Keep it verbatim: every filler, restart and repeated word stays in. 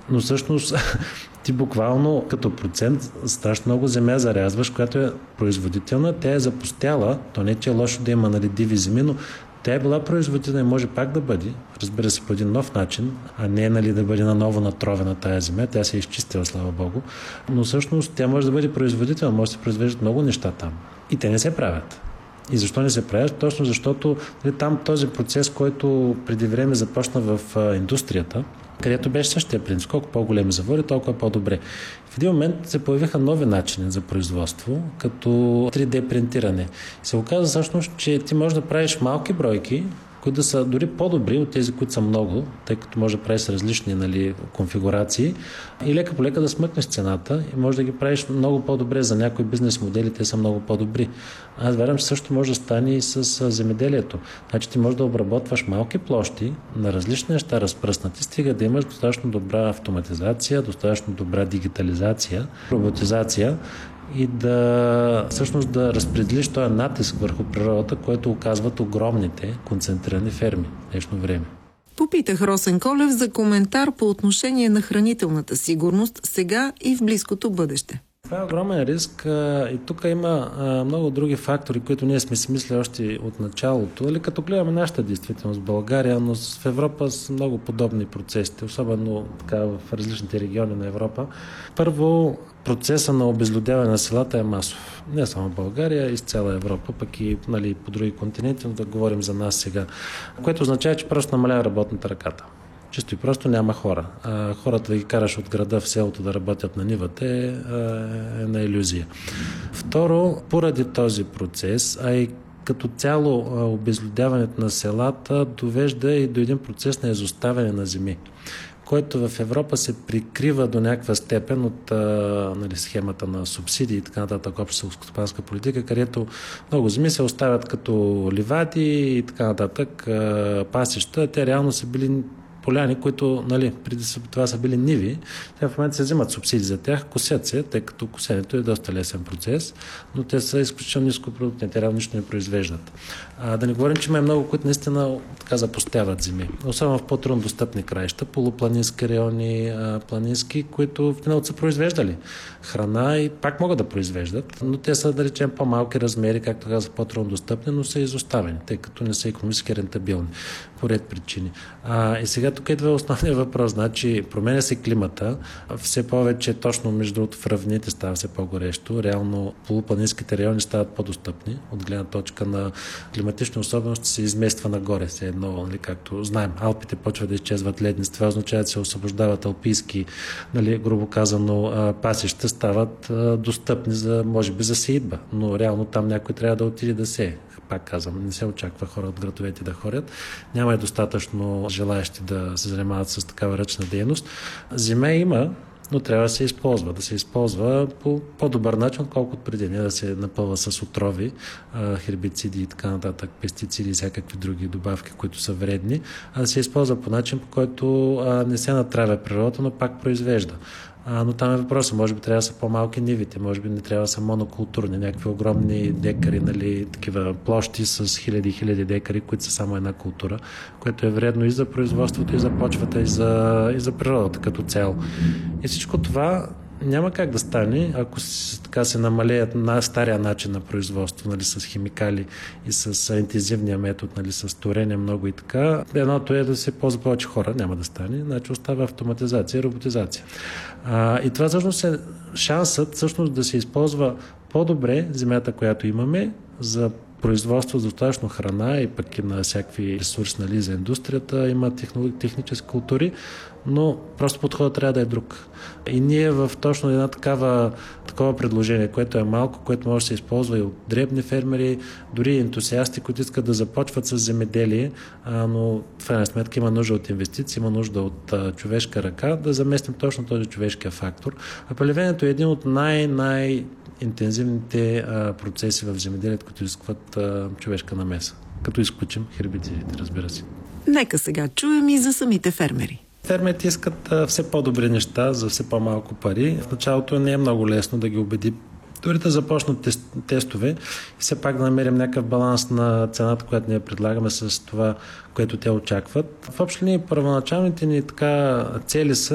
Но всъщност ти буквално като процент страшно много земя зарязваш, която е производителна, тя е запустяла, то не че е лошо да има, нали, диви земи, но тя е била производителна и може пак да бъде, разбира се, по един нов начин, а не, нали, да бъде наново натровена тая земя, тя се е изчистила, слава Богу, но всъщност тя може да бъде производителна, може да се произвеждат много неща там. И те не се правят. И защо не се правят? Точно защото, нали, там този процес, който преди време започна в а, индустрията, където беше същия принцип. Колко по-големи заводи, толкова по-добре. В един момент се появиха нови начини за производство, като три Д принтиране. И се оказа всъщност, че ти можеш да правиш малки бройки, които да са дори по-добри от тези, които са много, тъй като може да правиш различни, нали, конфигурации и лека по лека да смъкнеш цената и може да ги правиш много по-добре. За някои бизнес модели те са много по-добри. Аз вярвам, че също може да стане и с земеделието. Значи ти можеш да обработваш малки площи на различни неща разпръснати, стига да имаш достатъчно добра автоматизация, достатъчно добра дигитализация, роботизация и да всъщност да разпределиш този натиск върху природата, което оказват огромните концентрирани ферми в днешно време. Попитах Росен Колев за коментар по отношение на хранителната сигурност сега и в близкото бъдеще. Това е огромен риск и тук има много други фактори, които ние сме си мислили още от началото. Или като гледаме нашата действителност в България, но в Европа са много подобни процесите, особено така в различните региони на Европа. Първо, процеса на обезлюдяване на селата е масов. Не само в България, из цяла Европа, пък и, нали, по други континенти, но да говорим за нас сега. Което означава, че просто намалява работната ръката. Чисто и просто няма хора. А, хората да ги караш от града в селото да работят на нивата е, е на илюзия. Второ, поради този процес, а и като цяло обезлюдяването на селата довежда и до един процес на изоставяне на земи, който в Европа се прикрива до някаква степен от, нали, схемата на субсидии и така нататък, обща селскостопанска политика, където много земи се оставят като ливади и така нататък, пасища. Те реално са били поляни, които, нали, преди това са били ниви, те в момента се взимат субсидии за тях, косят се, тъй като косенето е доста лесен процес, но те са изключително нископродуктни, те реално нищо не произвеждат. А, да не говорим, че има много, които наистина така запустяват земи. Особено в по-трудно достъпни краища, полупланински райони, а, планински, които в миналото са произвеждали храна и пак могат да произвеждат, но те са, да речем, по-малки размери, както казах, по-трудно достъпни, но са изоставени, тъй като не са икономически рентабилни по ред причини. А, и сега тук идва основният въпрос. Значи, променя се климата, все повече точно между в равнините става все по-горещо. Реално полупланинските райони стават по-достъпни. От гледна точка на климатични особености се измества нагоре. Все едно, нали, както знаем, Алпите почват да изчезват ледници. Това означава, че се освобождават алпийски, нали, грубо казано, пасища, стават достъпни за, може би, за сеитба. Но реално там някой трябва да отиде да сее. Пак казвам, не се очаква хора от градовете да ходят. Няма и достатъчно желаящи да се занимават с такава ръчна дейност. Земя има, но трябва да се използва. Да се използва по по-добър начин, отколкото преди. Не да се напълва с отрови, хербициди и така нататък, пестициди и всякакви други добавки, които са вредни, а да се използва по начин, по който не се натравя природата, но пак произвежда. А, но там е въпросът. Може би трябва да са по-малки нивите, може би не трябва да са монокултурни, някакви огромни декари, нали, такива площи с хиляди и хиляди декари, които са само една култура, което е вредно и за производството, и за почвата, и за, и за природата като цяло. И всичко това няма как да стане, ако така се намалеят на стария начин на производство, нали, с химикали и с интензивния метод, нали, с торение много и така. Едното е да се ползва повече хора, няма да стане, значи остава автоматизация и роботизация. А, и това всъщност е шансът всъщност да се използва по-добре земята, която имаме, за производство, за достатъчно храна и пък и на всякакви ресурси, нали, за индустрията, има технически култури, но просто подходът трябва да е друг. И ние в точно една такава, такова предложение, което е малко, което може да се използва и от дребни фермери, дори и ентусиасти, които искат да започват с земеделие, но в крайна сметка има нужда от инвестиции, има нужда от а, човешка ръка, да заместим точно този човешкия фактор. А поливението е един от най-най интензивните а, процеси в земеделието, които изискват а, човешка намеса. Като изключим хербицидите, разбира се. Нека сега чуем и за самите фермери. Фермерите искат а, все по-добри неща за все по-малко пари. В началото не е много лесно да ги убеди дори да започнат тест, тестове и все пак да намерим някакъв баланс на цената, която ние предлагаме с това, което те очакват. В общи линии първоначалните ни така цели са